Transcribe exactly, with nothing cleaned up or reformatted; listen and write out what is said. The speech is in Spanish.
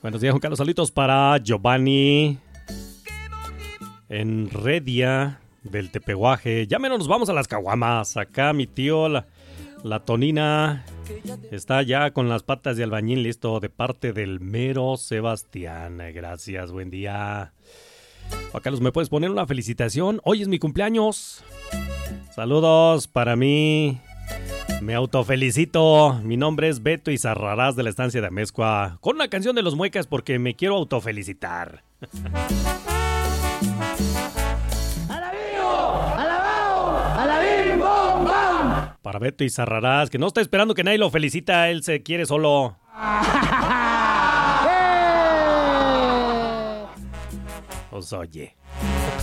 Buenos días, Juan Carlos. Saludos para Giovanni en Redia del Tepehuaje. Ya menos nos vamos a las caguamas. Acá mi tío, la, la Tonina, está ya con las patas de albañil listo de parte del mero Sebastián. Gracias, buen día. Juan Carlos, ¿me puedes poner una felicitación? Hoy es mi cumpleaños. Saludos para mí. Me autofelicito. Mi nombre es Beto Izarrarás de la estancia de Amezcua. Con una canción de los Muecas porque me quiero autofelicitar. Para Beto Izarrarás, que no está esperando que nadie lo felicita, él se quiere solo. Pues oye.